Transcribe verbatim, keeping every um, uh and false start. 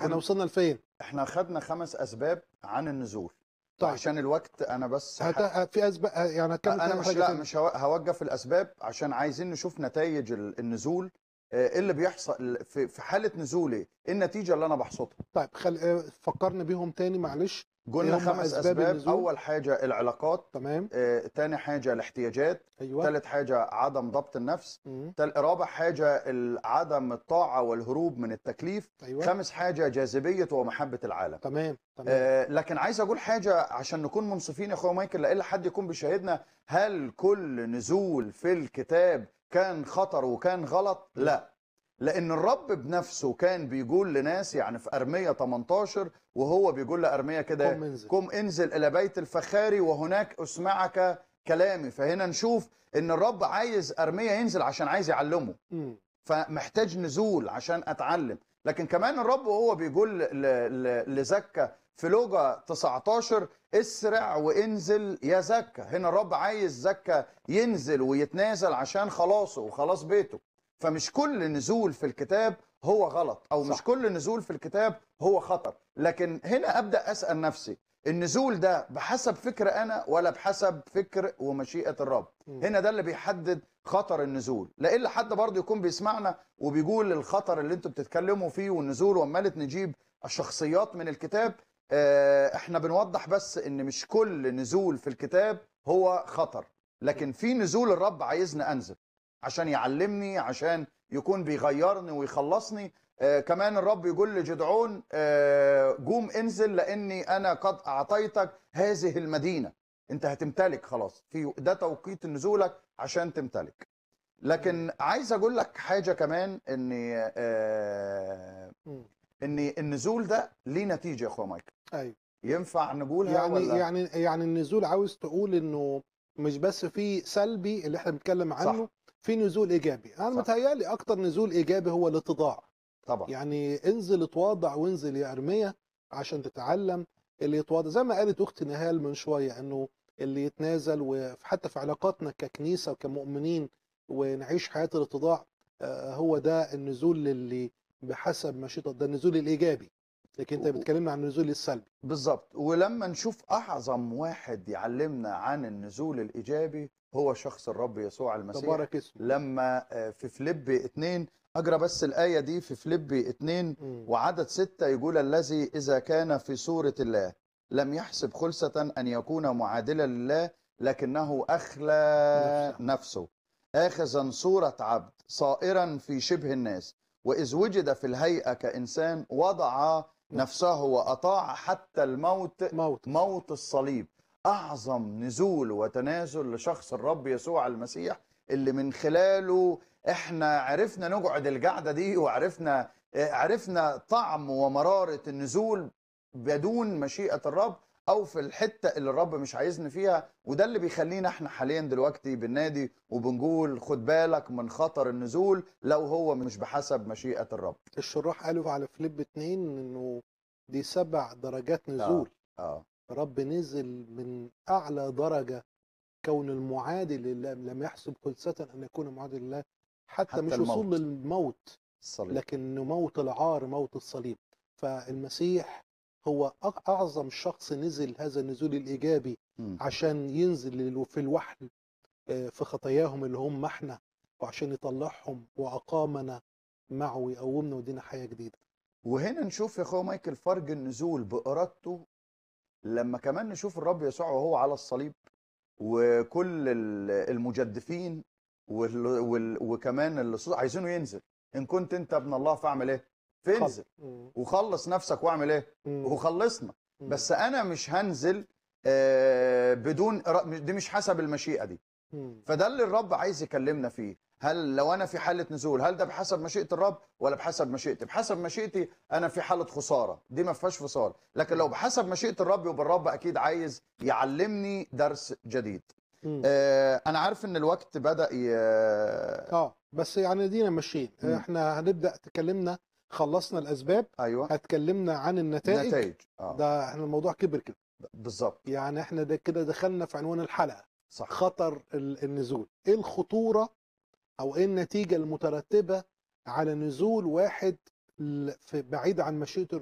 احنا وصلنا لفين؟ احنا خدنا خمس اسباب عن النزول. طيب عشان الوقت انا بس هت... في اسباب يعني هتكمل انا كلام مش حاجه لا تاني. مش هو- هوجه في الاسباب عشان عايزين نشوف نتائج ال- النزول. آه، ايه اللي بيحصل في في حاله نزولي، ايه النتيجه اللي انا بحصدها. طيب خل... آه، فكرني بيهم تاني معلش. قلنا ايه هم خمس اسباب اسباب. النزول؟ اول حاجه العلاقات، تمام. آه، تاني حاجه الاحتياجات، ايوه. ثالث حاجه عدم ضبط النفس، مم. تل... رابع حاجه ال- عدم الطاعه والهروب من التكليف، ايوه. خامس حاجه جاذبيه ومحبه العالم. تمام تمام. آه، لكن عايز اقول حاجه عشان نكون منصفين يا اخويا مايكل، لألا حد يكون بيشاهدنا. هل كل نزول في الكتاب كان خطر وكان غلط؟ لا، لان الرب بنفسه كان بيقول لناس، يعني في ارميا تمنتاشر وهو بيقول لارميا كده: قم انزل. قم انزل الى بيت الفخاري وهناك اسمعك كلامي. فهنا نشوف ان الرب عايز ارميا ينزل عشان عايز يعلمه، مم. فمحتاج نزول عشان اتعلم. لكن كمان الرب وهو بيقول ل- ل- لزكا في لوقا تسعتاشر: اسرع وانزل يا زكا. هنا الرب عايز زكا ينزل ويتنازل عشان خلاصه وخلاص بيته. فمش كل نزول في الكتاب هو غلط، او صح. مش كل نزول في الكتاب هو خطر. لكن هنا ابدا اسال نفسي: النزول ده بحسب فكر انا ولا بحسب فكر ومشيئه الرب؟ مم. هنا ده اللي بيحدد خطر النزول. لإلا حد برضه يكون بيسمعنا وبيقول الخطر اللي انتوا بتتكلموا فيه والنزول، وعمالة نجيب الشخصيات من الكتاب. آه، احنا بنوضح بس ان مش كل نزول في الكتاب هو خطر، لكن في نزول الرب عايزني انزل عشان يعلمني، عشان يكون بيغيرني ويخلصني. آه، كمان الرب يقول لجدعون: آه، قوم انزل لاني انا قد اعطيتك هذه المدينه. انت هتمتلك خلاص، في ده توقيت نزولك عشان تمتلك. لكن عايز اقول لك حاجه كمان، ان آه مم. ان النزول ده ليه نتيجه يا اخويا مايكل. ايوه. ينفع نقولها يعني ولا؟ يعني يعني النزول عاوز تقول انه مش بس في سلبي اللي احنا بنتكلم عنه، صح. في نزول ايجابي. انا صح. متهيألي اكتر نزول ايجابي هو الاتضاع. طبعا. يعني انزل اتواضع وانزل يا ارميا عشان تتعلم. اللي يتواضع زي ما قالت اختي نهال من شويه، انه اللي يتنازل، وحتى في علاقاتنا ككنيسه وكمؤمنين ونعيش حياه الاتضاع، آه، هو ده النزول اللي بحسب مشيئة ده النزول الايجابي. لكن انت بتكلمنا عن النزول السلبي. بالظبط. ولما نشوف اعظم واحد يعلمنا عن النزول الايجابي هو شخص الرب يسوع المسيح. تبارك اسمه. لما آه، في فيليبي اتنين، اقرا بس الايه دي في فيليبي اتنين مم. وعدد ستة، يقول: الذي اذا كان في صوره الله لم يحسب خلسه ان يكون معادلا لله، لكنه اخلى نفسه. نفسه اخذا صوره عبد صائرا في شبه الناس، واذ وجد في الهيئه كانسان وضع نفسه وأطاع حتى الموت، موت. موت الصليب. أعظم نزول وتنازل لشخص الرب يسوع المسيح، اللي من خلاله احنا عرفنا نقعد القعدة دي، وعرفنا عرفنا طعم ومرارة النزول بدون مشيئة الرب، أو في الحتة اللي الرب مش عايزني فيها. وده اللي بيخلينا احنا حاليا دلوقتي بالنادي وبنقول: خد بالك من خطر النزول لو هو مش بحسب مشيئة الرب. الشراح قالوا على فليب اتنين انه دي سبع درجات آه. نزول. آه. رب نزل من اعلى درجه، كون المعادل لله لم يحسب خلسة ان يكون معادل لله، حتى, حتى مش الموت. وصول للموت، الصليب. لكن موت العار، موت الصليب. فالمسيح هو أع- اعظم شخص نزل هذا النزول الايجابي مم. عشان ينزل في الوحل آه، في خطاياهم اللي هم احنا، وعشان يطلعهم واقامنا معه ويقومنا ويدينا حياه جديده. وهنا نشوف يا اخويا مايكل فرج النزول بارادته، لما كمان نشوف الرب يسوع وهو على الصليب، وكل ال- المجدفين وال... وال... وكمان اللي صو- عايزينه ينزل: ان كنت انت ابن الله فاعمل ايه؟ فانزل مم. وخلص نفسك واعمل ايه؟ مم. وخلصنا. مم. بس انا مش هنزل آه، بدون إرا- دي مش حسب المشيئة دي. مم. فده اللي الرب عايز يكلمنا فيه. هل لو انا في حاله نزول، هل ده بحسب مشيئه الرب ولا بحسب مشيئتي؟ بحسب مشيئتي انا في حاله خساره، دي ما فيهاش فصال. لكن لو بحسب مشيئه الرب، يبقى الرب اكيد عايز يعلمني درس جديد. مم. آه انا عارف ان الوقت بدا ي... اه بس يعني دينا ماشيين. مم. احنا هنبدا تكلمنا، خلصنا الاسباب، ايوه. هتكلمنا عن النتائج. نتائج. اه ده احنا الموضوع كبر كده. بالظبط. يعني احنا ده كده دخلنا في عنوان الحلقه. صح. خطر ال- النزول، ايه الخطوره او ايه النتيجه المترتبه على نزول واحد ل- في بعيد عن مشيئه